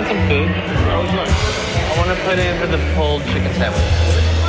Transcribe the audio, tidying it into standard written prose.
me some food. I want to put in for the pulled chicken sandwich.